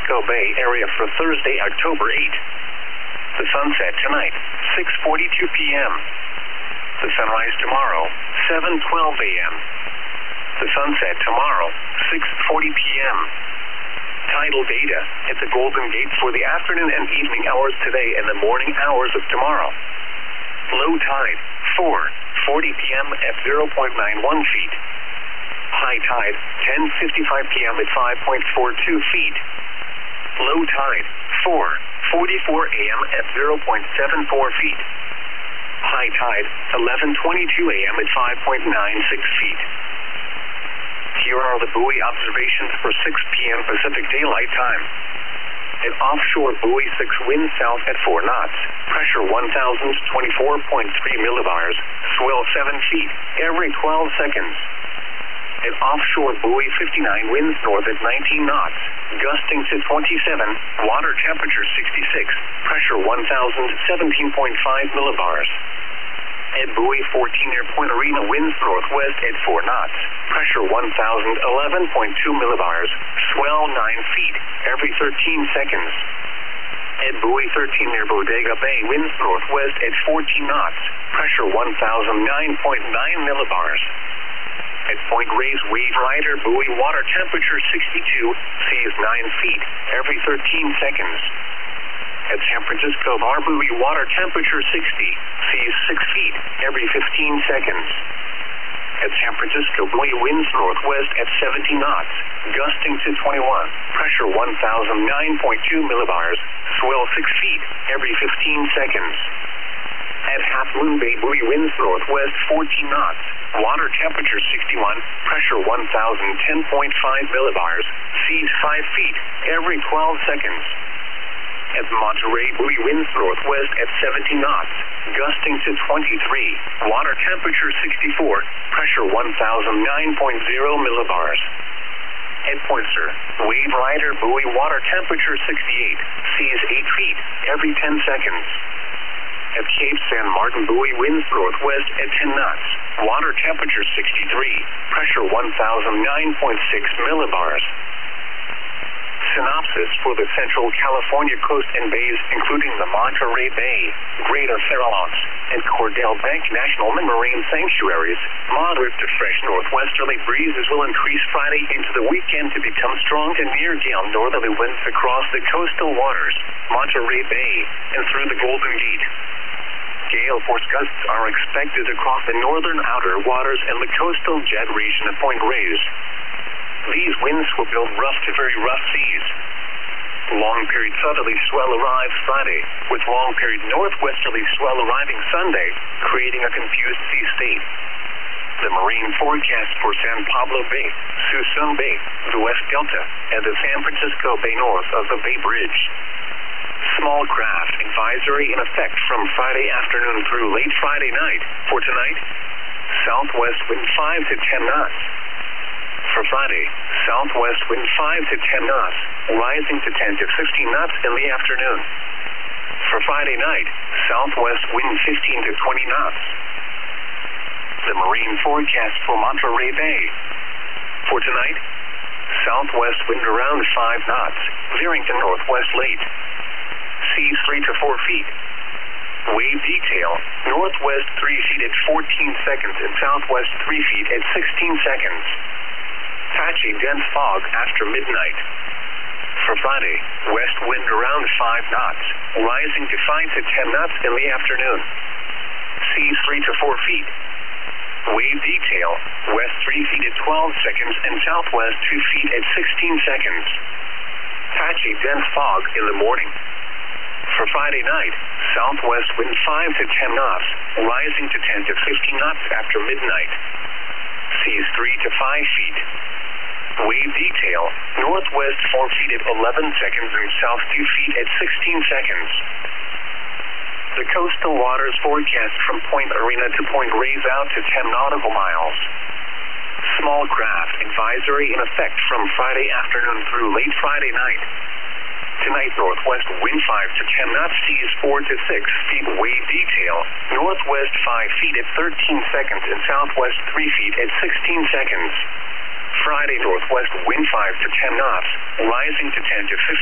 Francisco Bay area for Thursday, October 8. The sunset tonight, 6:42 p.m. The sunrise tomorrow, 7:12 a.m. The sunset tomorrow, 6:40 p.m. Tidal data at the Golden Gate for the afternoon and evening hours today and the morning hours of tomorrow. Low tide, 4:40 p.m. at 0.91 feet. High tide, 10:55 p.m. at 5.42 feet. Low tide, 4:44 a.m. at 0.74 feet. High tide, 11:22 a.m. at 5.96 feet. Here are the buoy observations for 6 p.m. Pacific Daylight Time. An offshore buoy 6 wind south at 4 knots. Pressure 1,024.3 millibars. Swell 7 feet every 12 seconds. An offshore buoy 59 winds north at 19 knots. Gusting to 27. Water temperature 66. Pressure 1,017.5 millibars. At buoy 14 near Point Arena winds northwest at 4 knots. Pressure 1,011.2 millibars. Swell 9 feet every 13 seconds. At buoy 13 near Bodega Bay winds northwest at 14 knots. Pressure 1,009.9 millibars. At Point Reyes Wave Rider buoy water temperature 62. Seas 9 feet every 13 seconds. At San Francisco Bar buoy water temperature 60. Seas 6 feet every 15 seconds. At San Francisco buoy winds northwest at 70 knots. Gusting to 21. Pressure 1,009.2 millibars. Swell 6 feet every 15 seconds. At Half Moon Bay buoy winds northwest 14 knots. Water temperature 61. Pressure 1,010.5 millibars. Seas 5 feet every 12 seconds. At Monterey buoy winds northwest at 70 knots. Gusting to 23. Water temperature 64. Pressure 1,009.0 millibars. At Poinsett, Wave Rider buoy water temperature 68. Seas 8 feet every 10 seconds. At Cape San Martin buoy winds northwest at 10 knots. Water temperature 63. Pressure 1,009.6 millibars. Synopsis for the Central California coast and bays, including the Monterey Bay, Greater Farallones, and Cordell Bank National Marine Sanctuaries. Moderate to fresh northwesterly breezes will increase Friday into the weekend to become strong to near gale northerly winds across the coastal waters, Monterey Bay, and through the Golden Gate. Gale force gusts are expected across the northern outer waters and the coastal jet region of Point Reyes. These winds will build rough to very rough seas. Long-period southerly swell arrives Friday, with long-period northwesterly swell arriving Sunday, creating a confused sea state. The marine forecast for San Pablo Bay, Suisun Bay, the West Delta, and the San Francisco Bay north of the Bay Bridge. Small craft advisory in effect from Friday afternoon through late Friday night. For tonight, southwest wind 5 to 10 knots. For Friday, southwest wind 5 to 10 knots, rising to 10 to 15 knots in the afternoon. For Friday night, southwest wind 15 to 20 knots. The marine forecast for Monterey Bay. For tonight, southwest wind around 5 knots, veering to northwest late. Seas 3 to 4 feet. Wave detail, northwest 3 feet at 14 seconds and southwest 3 feet at 16 seconds. Patchy dense fog after midnight. For Friday, west wind around 5 knots, rising to 5 to 10 knots in the afternoon. Seas 3 to 4 feet. Wave detail, west 3 feet at 12 seconds and southwest 2 feet at 16 seconds. Patchy dense fog in the morning. For Friday night, southwest wind 5 to 10 knots, rising to 10 to 15 knots after midnight. Seas 3 to 5 feet. Wave detail, northwest 4 feet at 11 seconds and south 2 feet at 16 seconds. The coastal waters forecast from Point Arena to Point Reyes out to 10 nautical miles. Small craft advisory in effect from Friday afternoon through late Friday night. Tonight, northwest wind 5 to 10 knots, seas 4 to 6 feet. Wave detail, northwest 5 feet at 13 seconds and southwest 3 feet at 16 seconds. Friday, northwest wind 5 to 10 knots, rising to 10 to 15